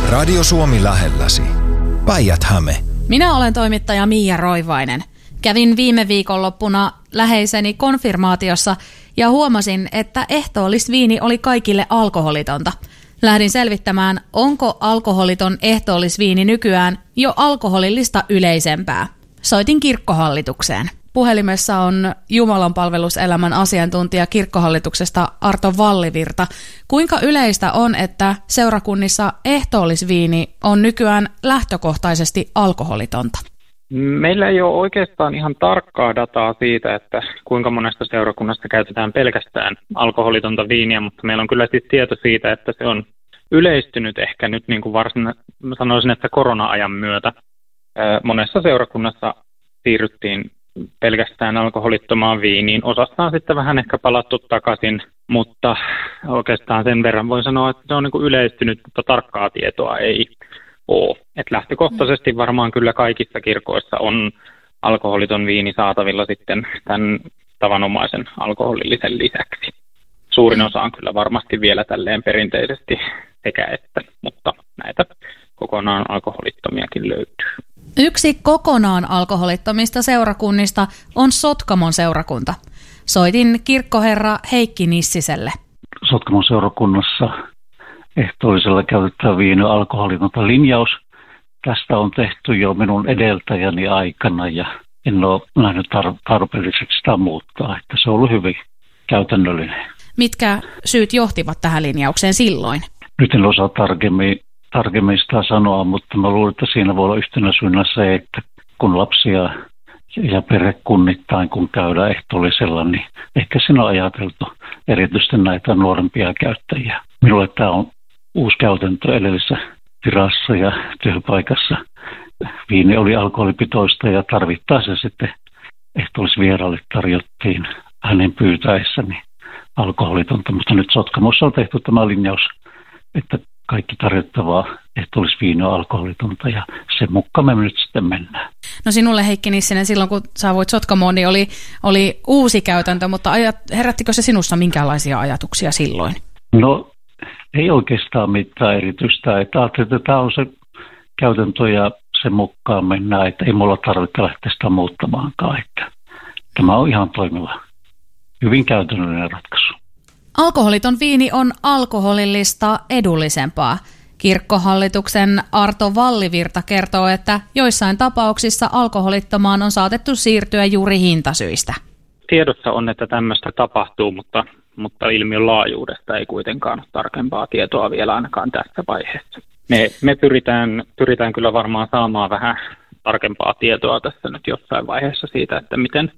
Radio Suomi lähelläsi. Päijät-Häme. Minä olen toimittaja Miia Roivainen. Kävin viime viikonloppuna läheiseni konfirmaatiossa ja huomasin, että ehtoollisviini oli kaikille alkoholitonta. Lähdin selvittämään, onko alkoholiton ehtoollisviini nykyään jo alkoholillista yleisempää. Soitin kirkkohallitukseen. Puhelimessa on Jumalanpalveluselämän asiantuntija kirkkohallituksesta Arto Vallivirta. Kuinka yleistä on, että seurakunnissa ehtoollisviini on nykyään lähtökohtaisesti alkoholitonta? Meillä ei ole oikeastaan ihan tarkkaa dataa siitä, että kuinka monesta seurakunnasta käytetään pelkästään alkoholitonta viiniä, mutta meillä on kyllä tieto siitä, että se on yleistynyt ehkä nyt niin kuin sanoisin, että korona-ajan myötä. Monessa seurakunnassa siirryttiin pelkästään alkoholittomaan viiniin. Osasta on sitten vähän ehkä palattu takaisin, mutta oikeastaan sen verran voi sanoa, että se on niin kuin yleistynyt, mutta tarkkaa tietoa ei ole. Et lähtökohtaisesti varmaan kyllä kaikissa kirkoissa on alkoholiton viini saatavilla sitten tämän tavanomaisen alkoholillisen lisäksi. Suurin osa on kyllä varmasti vielä tälleen perinteisesti sekä että, mutta näitä kokonaan alkoholittomiakin löytyy. Yksi kokonaan alkoholittomista seurakunnista on Sotkamon seurakunta. Soitin kirkkoherra Heikki Nissiselle. Sotkamon seurakunnassa ehtoollisella käytetään viini alkoholitonta linjaus. Tästä on tehty jo minun edeltäjäni aikana ja en ole nähnyt tarpeelliseksi sitä muuttaa, että se on ollut hyvin käytännöllinen. Mitkä syyt johtivat tähän linjaukseen silloin? Nyt en osaa tarkemmin sitä sanoa, mutta mä luulen, että siinä voi olla yhtenä syynä se, että kun lapsia ja perhekunnittain kun käydään ehtoollisella, niin ehkä siinä on ajateltu erityisesti näitä nuorempia käyttäjiä. Minulle tämä on uusi käytäntö edellisessä virassa ja työpaikassa. Viini oli alkoholipitoista ja tarvittaessa sitten ehtoollisvieraille tarjottiin hänen pyytäessäni alkoholitonta, mutta nyt Sotkamossa on tehty tämä linjaus, että kaikki tarjottavaa ehtoollisviini on alkoholitonta ja sen mukaan me nyt sitten mennään. No sinulle Heikki Nissinen, silloin kun saavuit Sotkamoon, niin oli uusi käytäntö, mutta herättikö se sinussa minkälaisia ajatuksia silloin? No ei oikeastaan mitään erityistä, että ajattelin, että tämä on se käytäntö ja sen mukaan mennään, että ei mulla tarvitse lähteä sitä muuttamaankaan, että tämä on ihan toimiva, hyvin käytännöllinen ratkaisu. Alkoholiton viini on alkoholillista edullisempaa. Kirkkohallituksen Arto Vallivirta kertoo, että joissain tapauksissa alkoholittomaan on saatettu siirtyä juuri hintasyistä. Tiedossa on, että tämmöistä tapahtuu, mutta ilmiön laajuudesta ei kuitenkaan ole tarkempaa tietoa vielä ainakaan tässä vaiheessa. Me pyritään kyllä varmaan saamaan vähän tarkempaa tietoa tässä nyt jossain vaiheessa siitä, että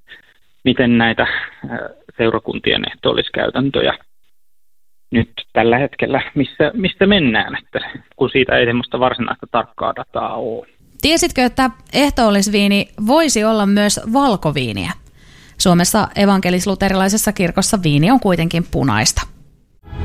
miten näitä seurakuntien ehtoolliskäytäntöjä nyt tällä hetkellä, missä mennään, että kun siitä ei semmoista varsinaista tarkkaa dataa ole. Tiesitkö, että ehtoollisviini voisi olla myös valkoviiniä? Suomessa evankelis-luterilaisessa kirkossa viini on kuitenkin punaista.